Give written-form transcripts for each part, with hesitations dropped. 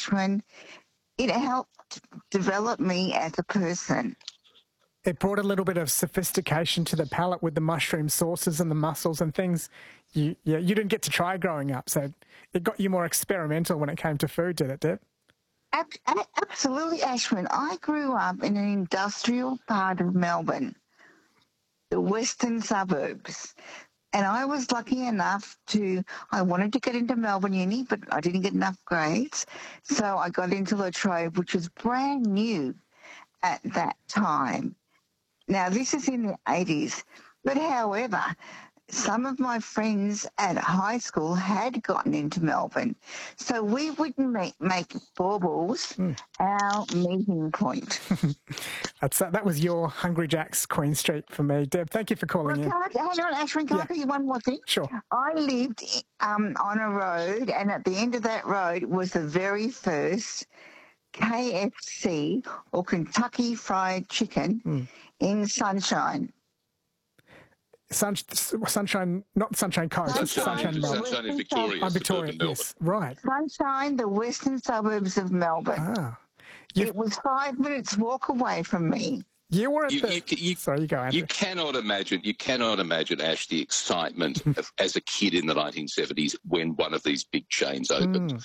Ashwin, it helped develop me as a person. It brought a little bit of sophistication to the palate with the mushroom sauces and the mussels and things you didn't get to try growing up. So it got you more experimental when it came to food, did it, Deb? Absolutely, Ashwin. I grew up in an industrial part of Melbourne, the western suburbs. And I was lucky enough I wanted to get into Melbourne Uni, but I didn't get enough grades. So I got into La Trobe, which was brand new at that time. Now, this is in the 80s. But however, some of my friends at high school had gotten into Melbourne. So we wouldn't make baubles our meeting point. That was your Hungry Jack's Queen Street for me. Deb, thank you for calling in. Hang on, Ashwin, can I tell you one more thing? Sure. I lived on a road, and at the end of that road was the very first KFC, or Kentucky Fried Chicken, in Sunshine. Sunshine, not Sunshine Coast. Sunshine in Victoria. Victoria, yes, right. Sunshine, the western suburbs of Melbourne. Ah. It was 5 minutes walk away from me. You were at Sorry, you go, Andrew. You cannot imagine, Ash, the excitement as a kid in the 1970s when one of these big chains opened.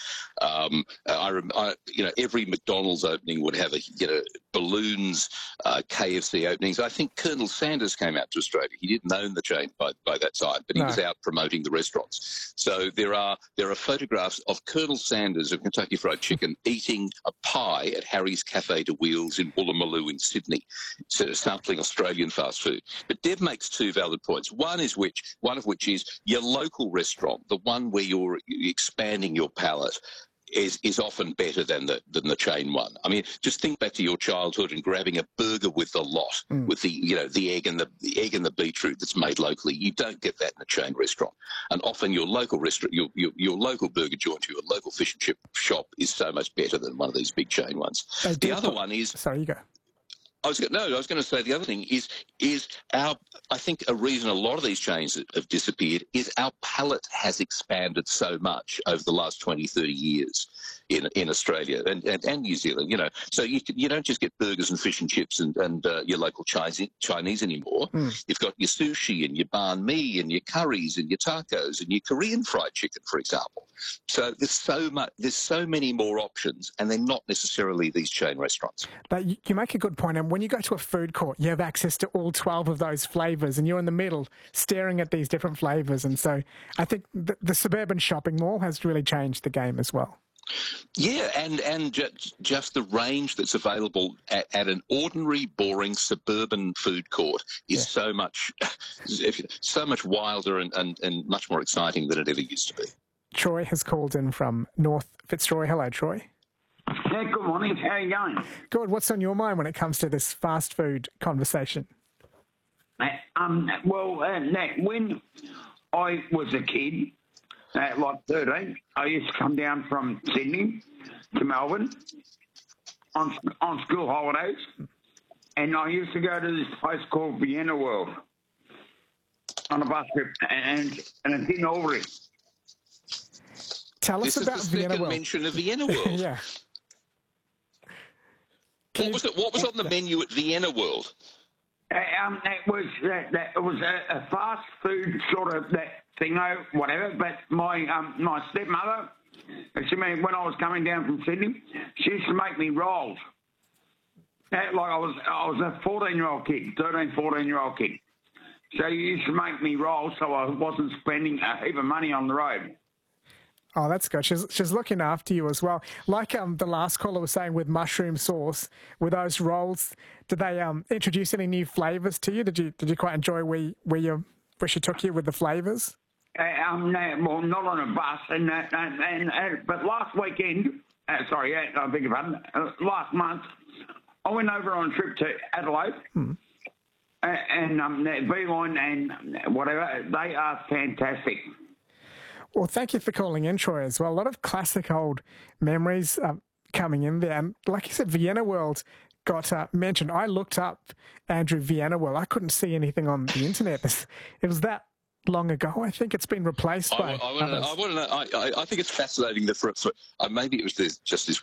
Every McDonald's opening would have balloons, KFC openings. I think Colonel Sanders came out to Australia. He didn't own the chain by that time, but he was out promoting the restaurants. So there are photographs of Colonel Sanders of Kentucky Fried Chicken eating a pie at Harry's Cafe de Wheels in Woolloomooloo in Sydney. So sampling Australian fast food. But Deb makes two valid points. One of which is your local restaurant, the one where you're expanding your palate, is often better than the chain one. I mean, just think back to your childhood and grabbing a burger with the lot, with the egg and the beetroot that's made locally. You don't get that in a chain restaurant. And often your local restaurant, your local burger joint, your local fish and chip shop is so much better than one of these big chain ones. The other one is... Sorry, you go. I was going to say the other thing is I think a reason a lot of these chains have disappeared is our palate has expanded so much over the last 20, 30 years in Australia and New Zealand, So you don't just get burgers and fish and chips and your local Chinese anymore. You've got your sushi and your banh mi and your curries and your tacos and your Korean fried chicken, for example. So there's so many more options, and they're not necessarily these chain restaurants. But you make a good point. And when you go to a food court, you have access to all 12 of those flavours, and you're in the middle staring at these different flavours. And so I think the suburban shopping mall has really changed the game as well. Yeah, and just the range that's available at an ordinary, boring suburban food court is so much wilder and much more exciting than it ever used to be. Troy has called in from North Fitzroy. Hello, Troy. Yeah, good morning. How are you going? Good. What's on your mind when it comes to this fast food conversation? When I was a kid, like 13, I used to come down from Sydney to Melbourne on school holidays, and I used to go to this place called Vienna World on a bus trip, and it's in Albury. Tell us about Vienna World. This is the second mention of Vienna World. Yeah. What was on the menu at Vienna World? It was a fast food sort of that thing, whatever. But my stepmother, when I was coming down from Sydney, she used to make me rolls. Like I was a 14-year-old kid, 14-year-old kid. So you used to make me rolls, so I wasn't spending a heap of money on the road. Oh, that's good. She's looking after you as well. Like the last caller was saying with mushroom sauce, with those rolls, did they introduce any new flavours to you? Did you quite enjoy where she took you with the flavours? No, well, not on a bus. But last weekend, I beg your pardon, last month, I went over on a trip to Adelaide. And Beeline and whatever, they are fantastic. Well, thank you for calling in, Troy, as well. A lot of classic old memories coming in there. And like you said, Vienna World got mentioned. I looked up Andrew Vienna World. I couldn't see anything on the internet. It was that long ago. I think it's been replaced by others. I think it's fascinating that maybe it was just this